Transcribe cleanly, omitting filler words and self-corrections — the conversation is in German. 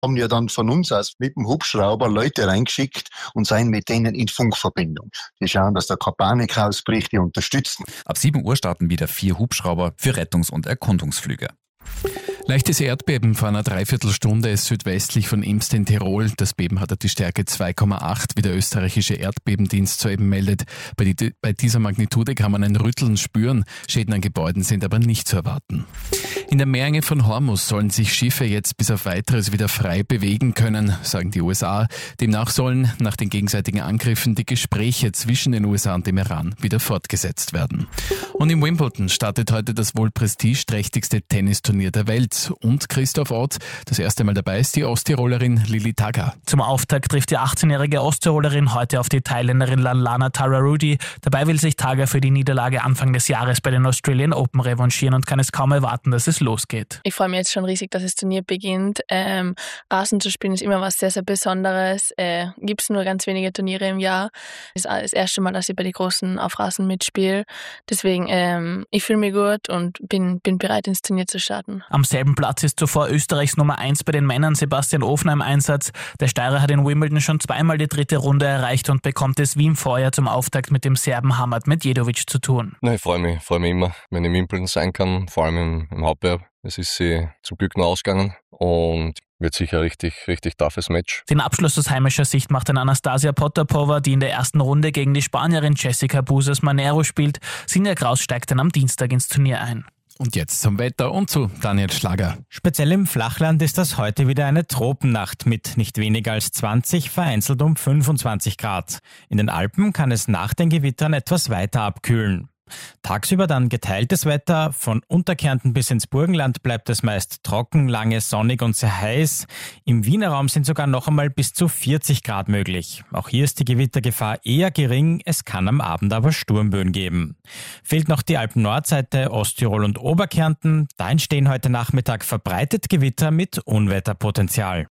haben ja dann von uns aus mit dem Hubschrauber Leute reingeschickt und sind mit denen in Funkverbindung. Die schauen, dass da keine Panik ausbricht, die unterstützen. Ab 7 Uhr starten wieder 4 Hubschrauber für Rettungs- und Erkundungsflüge. Leichtes Erdbeben vor einer Dreiviertelstunde südwestlich von Imst in Tirol. Das Beben hatte die Stärke 2,8, wie der österreichische Erdbebendienst soeben meldet. Bei dieser Magnitude kann man ein Rütteln spüren. Schäden an Gebäuden sind aber nicht zu erwarten. In der Meerenge von Hormuz sollen sich Schiffe jetzt bis auf Weiteres wieder frei bewegen können, sagen die USA. Demnach sollen nach den gegenseitigen Angriffen die Gespräche zwischen den USA und dem Iran wieder fortgesetzt werden. Und in Wimbledon startet heute das wohl prestigeträchtigste Tennisturnier der Welt. Und Christoph Ott, das erste Mal dabei ist die Osttirolerin Lili Tagger. Zum Auftakt trifft die 18-jährige Osttirolerin heute auf die Thailänderin Lallana Tararudi. Dabei will sich Tagger für die Niederlage Anfang des Jahres bei den Australian Open revanchieren und kann es kaum erwarten, dass es losgeht. Ich freue mich jetzt schon riesig, dass das Turnier beginnt. Rasen zu spielen ist immer was sehr, sehr Besonderes. Gibt es nur ganz wenige Turniere im Jahr. Das ist das erste Mal, dass ich bei den Großen auf Rasen mitspiele. Deswegen, ich fühle mich gut und bin bereit, ins Turnier zu starten. Am selben Platz ist zuvor Österreichs Nummer 1 bei den Männern Sebastian Ofner im Einsatz. Der Steirer hat in Wimbledon schon zweimal die 3. Runde erreicht und bekommt es wie im Vorjahr zum Auftakt mit dem Serben Hamad Medjedovic zu tun. Ich freue mich immer, wenn ich in Wimbledon sein kann, vor allem im Hauptbewerb. Es ist sie zum Glück noch ausgegangen und wird sicher richtig toughes Match. Den Abschluss aus heimischer Sicht macht dann Anastasia Potapova, die in der ersten Runde gegen die Spanierin Jessica Busas Manero spielt. Sinja Kraus steigt dann am Dienstag ins Turnier ein. Und jetzt zum Wetter und zu Daniel Schlager. Speziell im Flachland ist das heute wieder eine Tropennacht mit nicht weniger als 20, vereinzelt um 25 Grad. In den Alpen kann es nach den Gewittern etwas weiter abkühlen. Tagsüber dann geteiltes Wetter. Von Unterkärnten bis ins Burgenland bleibt es meist trocken, lange sonnig und sehr heiß. Im Wiener Raum sind sogar noch einmal bis zu 40 Grad möglich. Auch hier ist die Gewittergefahr eher gering, es kann am Abend aber Sturmböen geben. Fehlt noch die Alpen-Nordseite, Osttirol und Oberkärnten. Da entstehen heute Nachmittag verbreitet Gewitter mit Unwetterpotenzial.